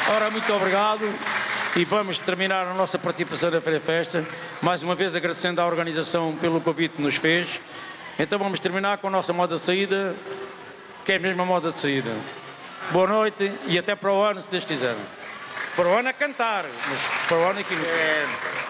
Ora, muito obrigado. E vamos terminar a nossa participação da Feira Festa, mais uma vez agradecendo à organização pelo convite que nos fez. Então vamos terminar com a nossa moda de saída, que é a mesma moda de saída. Boa noite e até para o ano, se Deus quiser. Para o ano a cantar, mas para o ano aqui no